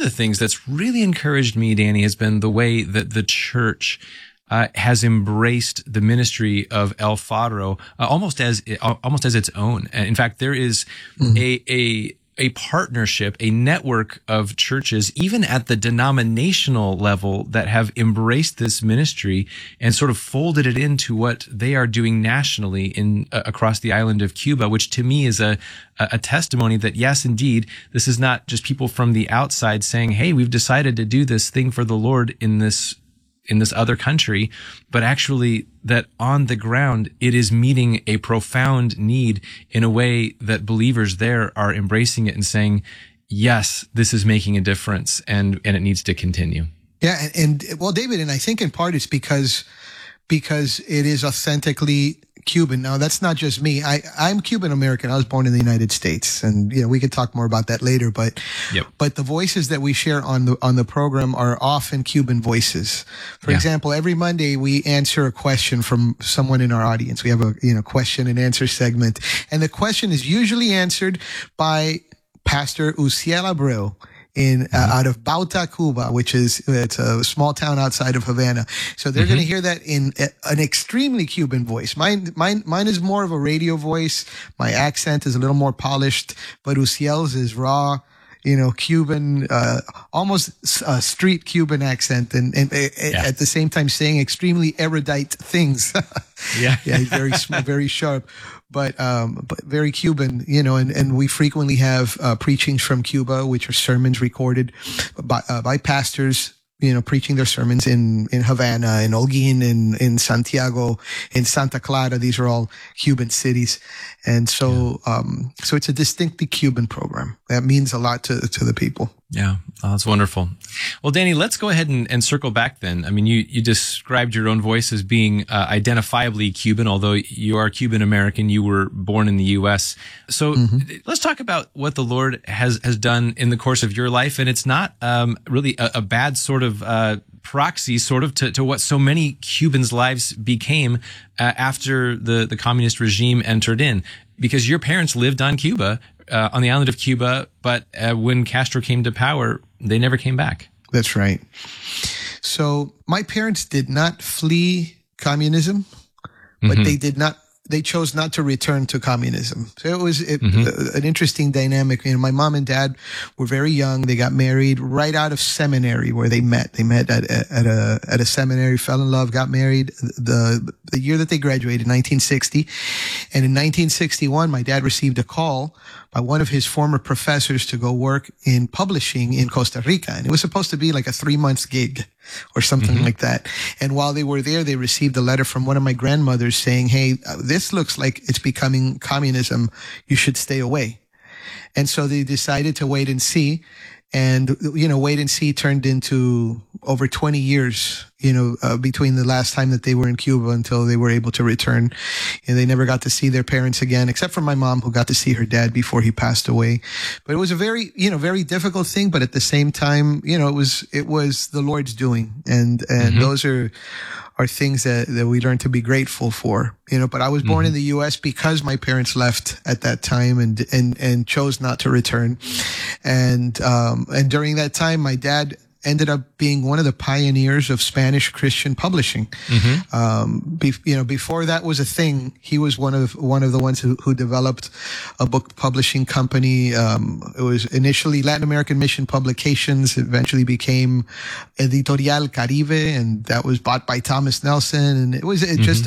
the things that's really encouraged me, Danny, has been the way that the church has embraced the ministry of El Faro almost as its own. In fact, there is a partnership, a network of churches, even at the denominational level, that have embraced this ministry and sort of folded it into what they are doing nationally in across the island of Cuba, which to me is a testimony that, yes, indeed, this is not just people from the outside saying, hey, we've decided to do this thing for the Lord in this other country, but actually that on the ground, it is meeting a profound need in a way that believers there are embracing it and saying, yes, this is making a difference and it needs to continue. Yeah. And well, David, and I think in part it's because it is authentically Cuban. Now, that's not just me. I'm Cuban American. I was born in the United States, and we could talk more about that later. But but the voices that we share on the program are often Cuban voices. For example, every Monday we answer a question from someone in our audience. We have a question and answer segment, and the question is usually answered by Pastor Uciel Abreu out of Bauta, Cuba, it's a small town outside of Havana. So they're going to hear that in an extremely Cuban voice. Mine is more of a radio voice. My accent is a little more polished, but Uciel's is raw, Cuban, almost a street Cuban accent, and at the same time saying extremely erudite things. He's very sharp. But very Cuban, and we frequently have preachings from Cuba, which are sermons recorded by pastors, preaching their sermons in Havana, in Holguin, in Santiago, in Santa Clara. These are all Cuban cities. And so it's a distinctly Cuban program. That means a lot to the people. Yeah. Oh, that's wonderful. Well, Danny, let's go ahead and circle back then. I mean, you described your own voice as being identifiably Cuban, although you are Cuban American. You were born in the U.S. So let's talk about what the Lord has done in the course of your life. And it's not really a bad sort of proxy sort of to what so many Cubans' lives became after the communist regime entered in, because your parents lived on Cuba, on the island of Cuba, but when Castro came to power, they never came back. That's right. So my parents did not flee communism, but they chose not to return to communism. So it was an interesting dynamic. My mom and dad were very young. They got married right out of seminary where they met. They met at a seminary, fell in love, got married the year that they graduated, 1960. And in 1961, my dad received a call by one of his former professors to go work in publishing in Costa Rica. And it was supposed to be like a 3-month gig or something like that. And while they were there, they received a letter from one of my grandmothers saying, hey, this looks like it's becoming communism. You should stay away. And so they decided to wait and see. And, wait and see turned into over 20 years, between the last time that they were in Cuba until they were able to return. And they never got to see their parents again, except for my mom, who got to see her dad before he passed away. But it was a very, very difficult thing. But at the same time, it was the Lord's doing. And those are things that we learn to be grateful for, but I was born in the U.S. because my parents left at that time and chose not to return. And during that time, my dad ended up being one of the pioneers of Spanish Christian publishing. Before that was a thing, he was one of the ones who developed a book publishing company. It was initially Latin American Mission Publications, eventually became Editorial Caribe, and that was bought by Thomas Nelson. And it was just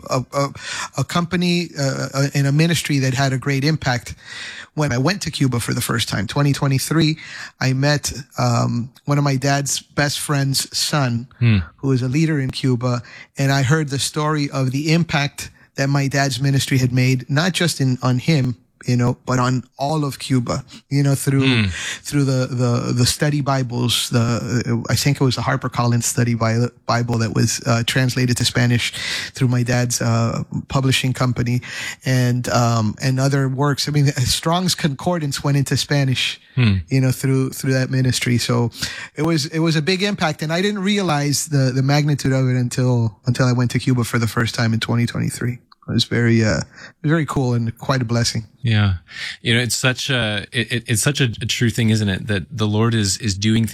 a company and a ministry that had a great impact. When I went to Cuba for the first time, 2023, I met one of my dad's best friend's son, who is a leader in Cuba, and I heard the story of the impact that my dad's ministry had made, not just on him, but on all of Cuba, through the study Bibles, I think it was the HarperCollins study Bible that was translated to Spanish through my dad's publishing company, and other works. I mean, Strong's Concordance went into Spanish, through that ministry. So it was a big impact, and I didn't realize the magnitude of it until I went to Cuba for the first time in 2023. It was very cool and quite a blessing. Yeah. It's such a true thing, isn't it? That the Lord is doing